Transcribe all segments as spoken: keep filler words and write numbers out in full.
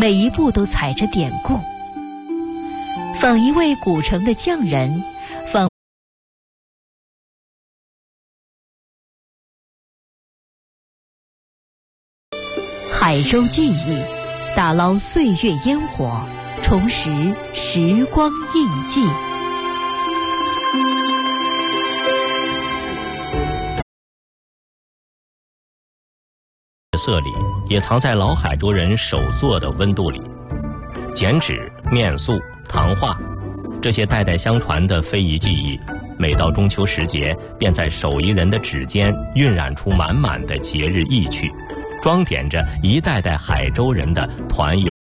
每一步都踩着典故，仿一位古城的匠人，仿海州记忆，打捞岁月烟火，重拾时光印记。 色里也藏在老海州人手作的温度里，剪纸、面塑、糖画，这些代代相传的非遗技艺，每到中秋时节，便在手艺人的指尖晕染出满满的节日意趣，装点着一代代海州人的团圆。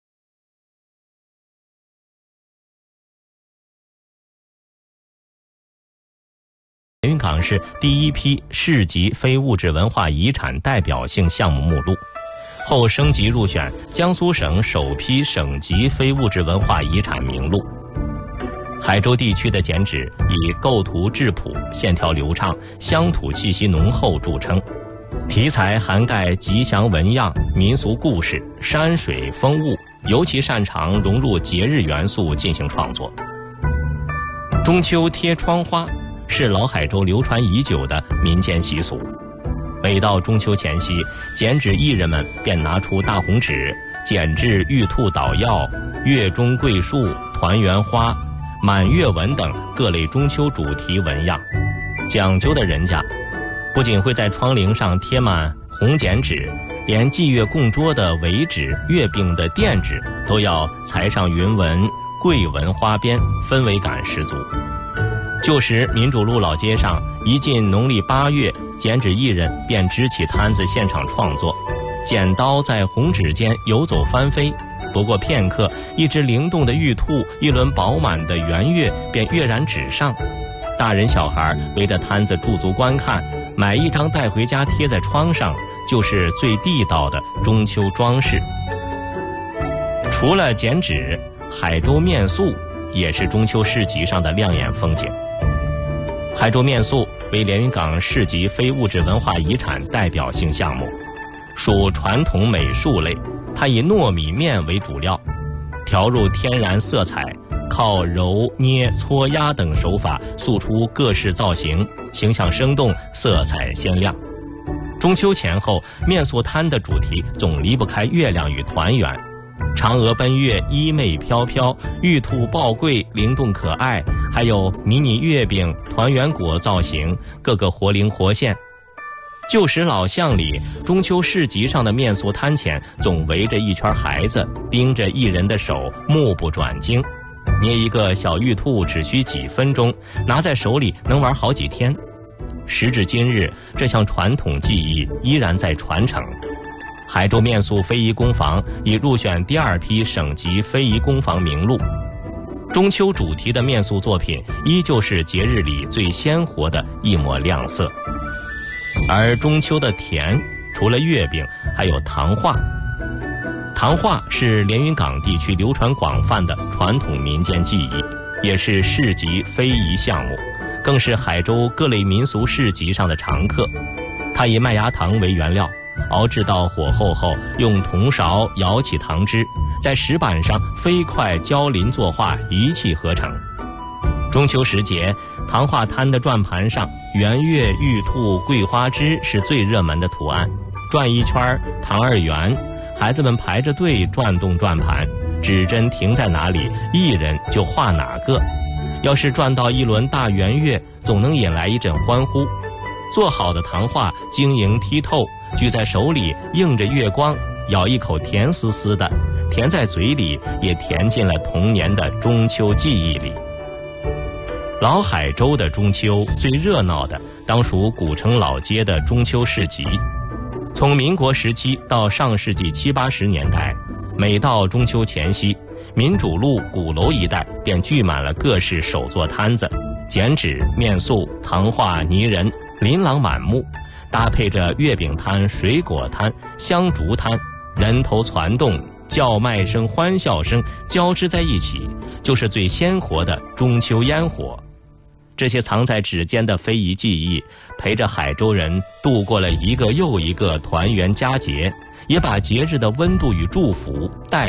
连云港是第一批市级非物质文化遗产代表性项目目录，后升级入选江苏省首批省级非物质文化遗产名录。海州地区的剪纸以构图质朴、线条流畅、乡土气息浓厚著称，题材涵盖吉祥纹样、民俗故事、山水风物，尤其擅长融入节日元素进行创作。中秋贴窗花是老海州流传已久的民间习俗，每到中秋前夕，剪纸艺人们便拿出大红纸，剪制玉兔捣药、月中桂树、团圆花、满月纹等各类中秋主题纹样。讲究的人家不仅会在窗棂上贴满红剪纸，连祭月供桌的围纸、月饼的垫纸都要裁上云纹、桂纹花边，氛围感十足。旧时民主路老街上，一进农历八月，剪纸艺人便支起摊子现场创作，剪刀在红纸间游走翻飞。不过片刻，一只灵动的玉兔，一轮饱满的圆月便跃然纸上。大人小孩围着摊子驻足观看，买一张带回家贴在窗上，就是最地道的中秋装饰。除了剪纸，海州面塑也是中秋市集上的亮眼风景。海州面塑为连云港市级非物质文化遗产代表性项目，属传统美术类。它以糯米面为主料，调入天然色彩，靠揉捏搓压等手法塑出各式造型，形象生动，色彩鲜亮。中秋前后，面塑摊的主题总离不开月亮与团圆。嫦娥奔月衣袂飘飘，玉兔抱桂灵动可爱，还有迷你月饼、团圆果造型，个个活灵活现。旧时老巷里，中秋市集上的面塑摊前总围着一圈孩子，盯着艺人的手，目不转睛。捏一个小玉兔只需几分钟，拿在手里能玩好几天。时至今日，这项传统技艺依然在传承。海州面塑非遗工坊已入选第二批省级非遗工坊名录。中秋主题的面塑作品依旧是节日里最鲜活的一抹亮色。而中秋的甜，除了月饼，还有糖画。糖画是连云港地区流传广泛的传统民间技艺，也是市级非遗项目，更是海州各类民俗市集上的常客。它以麦芽糖为原料，熬制到火候后，用铜勺舀起糖汁，在石板上飞快浇淋作画，一气呵成。中秋时节，糖画摊的转盘上，圆月、玉兔、桂花枝是最热门的图案。转一圈，糖儿圆，孩子们排着队转动转盘，指针停在哪里，艺人就画哪个。要是转到一轮大圆月，总能引来一阵欢呼。做好的糖画晶莹剔透，举在手里映着月光，咬一口甜丝丝的，甜在嘴里，也甜进了童年的中秋记忆里。老海州的中秋最热闹的当属古城老街的中秋市集。从民国时期到上世纪七八十年代，每到中秋前夕，民主路鼓楼一带便聚满了各式手作摊子，剪纸、面塑、糖画、泥人琳琅满目，搭配着月饼摊、水果摊、香烛摊，人头攒动，叫卖声、欢笑声交织在一起，就是最鲜活的中秋烟火。这些藏在指尖的非遗技艺，陪着海州人度过了一个又一个团圆佳节，也把节日的温度与祝福带